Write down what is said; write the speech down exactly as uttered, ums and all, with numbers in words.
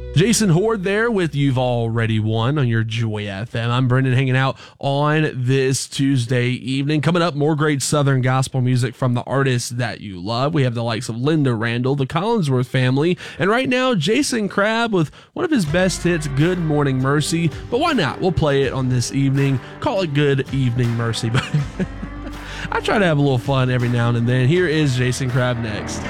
Jason Horde there with You've Already Won on your Joy F M. I'm Brendan hanging out on this Tuesday evening. Coming up, more great Southern gospel music from the artists that you love. We have the likes of Linda Randall, the Collinsworth family, and right now, Jason Crabb with one of his best hits, Good Morning Mercy. But why not? We'll play it on this evening. Call it Good Evening Mercy. But I try to have a little fun every now and then. Here is Jason Crabb next.